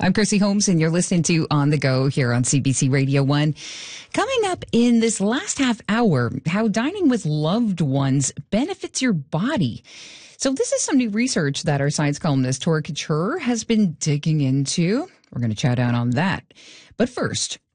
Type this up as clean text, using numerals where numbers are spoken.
I'm Chrissy Holmes, and you're listening to On the Go here on CBC Radio 1. Coming up in this last half hour, how dining with loved ones benefits your body. So this is some new research that our science columnist, Tora Couture, has been digging into. We're going to chat out on that. But first,